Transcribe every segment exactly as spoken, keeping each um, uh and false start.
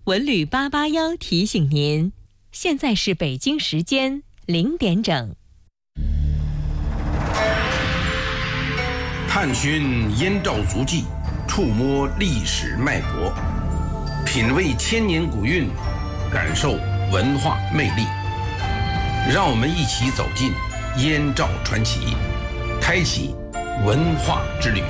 文旅八八幺提醒您，现在是北京时间零点整。 探寻燕赵足迹，触摸历史脉搏，品味千年古韵，感受文化魅力。让我们一起走进燕赵传奇，开启文化之旅。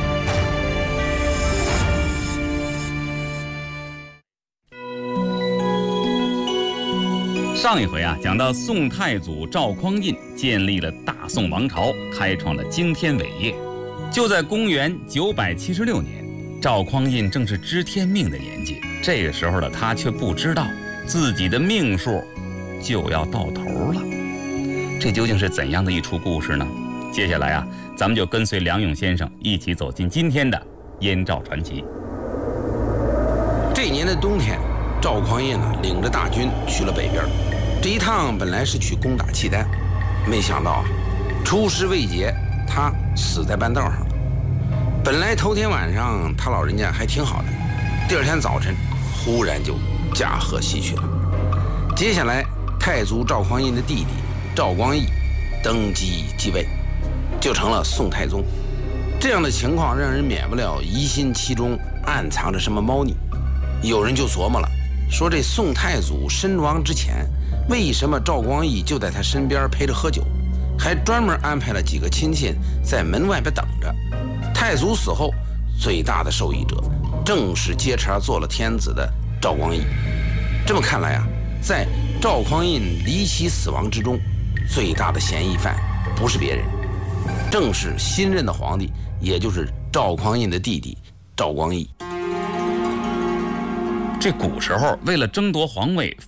上一回啊，讲到宋太祖赵匡胤建立了大宋王朝，开创了惊天伟业。就在公元九百七十六年，赵匡胤正是知天命的年纪，这个时候的他却不知道自己的命数就要到头了。这究竟是怎样的一出故事呢？接下来啊，咱们就跟随梁勇先生一起走进今天的燕赵传奇。 这一年的冬天，赵匡胤呢领着大军去了北边。这一趟本来是去攻打契丹，没想到啊，出师未捷，他死在半道上了。本来头天晚上他老人家还挺好的，第二天早晨忽然就驾鹤西去了。接下来太祖赵匡胤的弟弟赵光义登基继位，就成了宋太宗。这样的情况让人免不了疑心其中暗藏着什么猫腻。有人就琢磨了，说这宋太祖身亡之前，为什么赵光义就在他身边陪着喝酒，还专门安排了几个亲戚在门外边等着？太祖死后，最大的受益者正是接茬做了天子的赵光义。这么看来啊，在赵匡胤离奇死亡之中，最大的嫌疑犯不是别人，正是新任的皇帝，也就是赵匡胤的弟弟赵光义。 这古时候为了争夺皇位，